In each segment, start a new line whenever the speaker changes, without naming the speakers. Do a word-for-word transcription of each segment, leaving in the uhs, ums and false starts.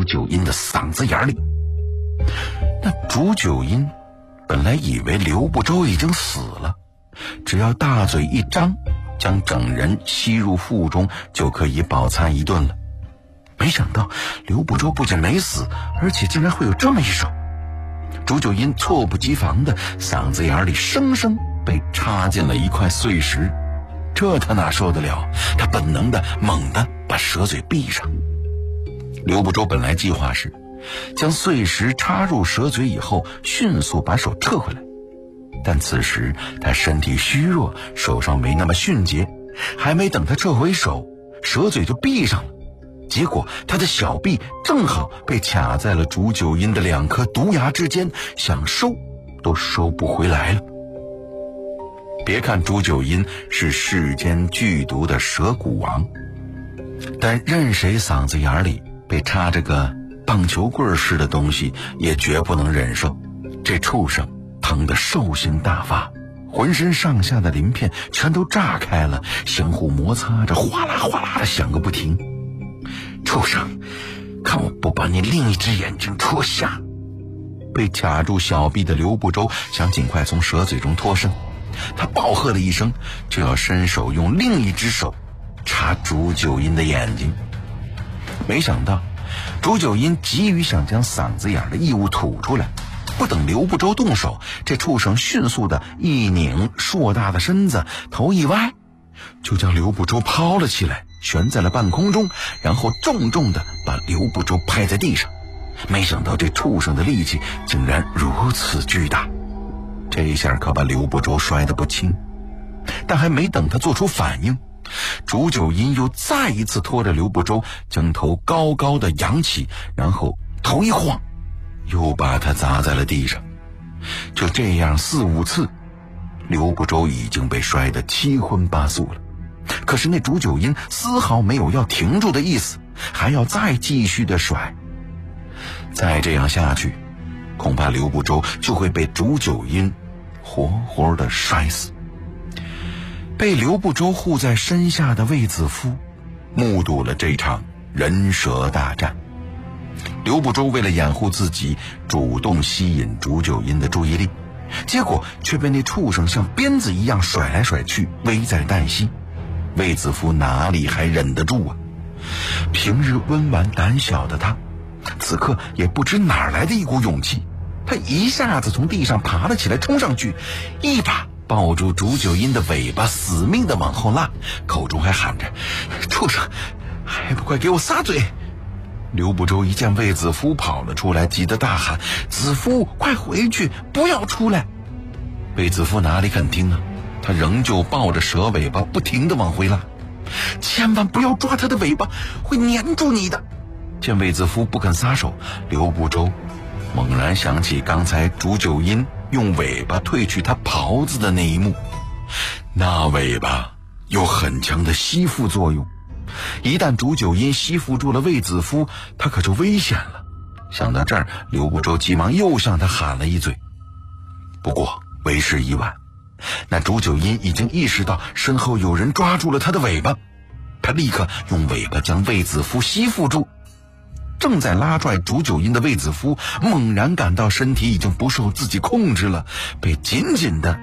九阴的嗓子眼里。那煮九阴本来以为刘不周已经死了，只要大嘴一张，将整人吸入腹中，就可以饱餐一顿了。没想到刘不周不仅没死，而且竟然会有这么一手。煮九阴猝不及防的嗓子眼里生生被插进了一块碎石，这他哪受得了？他本能的猛地把蛇嘴闭上。刘不周本来计划是将碎石插入蛇嘴以后迅速把手撤回来，但此时他身体虚弱，手上没那么迅捷，还没等他撤回手，蛇嘴就闭上了。结果他的小臂正好被卡在了煮九阴的两颗毒牙之间，想收都收不回来了。别看煮九阴是世间剧毒的蛇骨王，但任谁嗓子眼里被插着个棒球棍似的东西也绝不能忍受。这畜生疼得兽性大发，浑身上下的鳞片全都炸开了，相互摩擦着哗啦哗啦的响个不停。畜生，看我不把你另一只眼睛戳瞎！被卡住小臂的刘不周想尽快从蛇嘴中脱身，他暴喝了一声，就要伸手用另一只手插煮九阴的眼睛。没想到煮九阴急于想将嗓子眼的异物吐出来，不等刘不周动手，这畜生迅速的一拧硕大的身子，头一歪，就将刘不周抛了起来，悬在了半空中，然后重重的把刘不周拍在地上。没想到这畜生的力气竟然如此巨大，这一下可把刘不周摔得不轻。但还没等他做出反应，煮九阴又再一次拖着刘不周将头高高的扬起，然后头一晃，又把他砸在了地上。就这样四五次，刘不周已经被摔得七荤八素了。可是那煮九阴丝毫没有要停住的意思，还要再继续的甩。再这样下去，恐怕刘不周就会被煮九阴活活的摔死。被刘不周护在身下的卫子夫目睹了这场人蛇大战。刘不周为了掩护自己，主动吸引煮九阴的注意力，结果却被那畜生像鞭子一样甩来甩去，危在旦夕。卫子夫哪里还忍得住啊？平日温婉胆小的他，此刻也不知哪来的一股勇气，他一下子从地上爬了起来，冲上去一把抱住煮九阴的尾巴，死命的往后拉，口中还喊着：畜生，还不快给我撒嘴！刘不周一见卫子夫跑了出来，急得大喊：子夫，快回去，不要出来！卫子夫哪里肯听啊，他仍旧抱着蛇尾巴不停地往回拉，千万不要抓他的尾巴，会粘住你的。见卫子夫不肯撒手，刘不周猛然想起刚才煮九阴用尾巴褪去他袍子的那一幕，那尾巴有很强的吸附作用，一旦煮九阴吸附住了卫子夫，他可就危险了。想到这儿，刘不周急忙又向他喊了一嘴。不过为时已晚，那煮九阴已经意识到身后有人抓住了他的尾巴，他立刻用尾巴将卫子夫吸附住。正在拉拽煮九阴的卫子夫猛然感到身体已经不受自己控制了，被紧紧地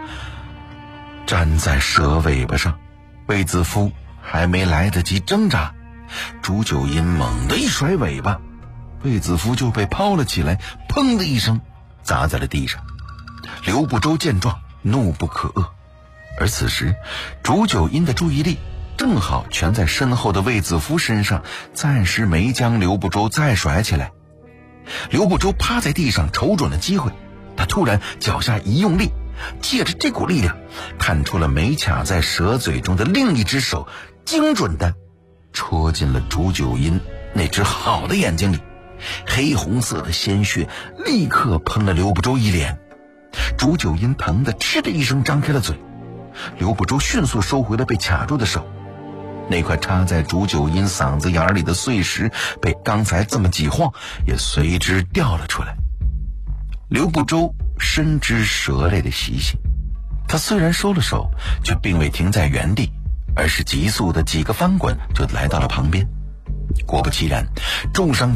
粘在蛇尾巴上。卫子夫还没来得及挣扎，煮九阴猛地一甩尾巴，卫子夫就被抛了起来，砰的一声砸在了地上。刘不周见状怒不可遏，而此时煮九阴的注意力正好全在身后的卫子夫身上，暂时没将刘不周再甩起来。刘不周趴在地上瞅准了机会，他突然脚下一用力，借着这股力量探出了没卡在蛇嘴中的另一只手，精准地戳进了煮九阴那只好的眼睛里。黑红色的鲜血立刻喷了刘不周一脸，煮九阴疼得嗤的一声张开了嘴。刘不周迅速收回了被卡住的手，那块插在煮九阴嗓子眼里的碎石被刚才这么几晃也随之掉了出来。刘不周深知蛇类的习性，他虽然收了手，却并未停在原地，而是急速的几个翻滚就来到了旁边。果不其然，重伤